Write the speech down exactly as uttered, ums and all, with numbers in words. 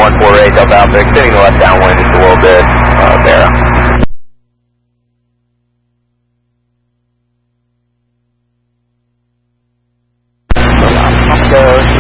one four eight Delta Alpha, extending the left downwind just a little bit, uh, there. So,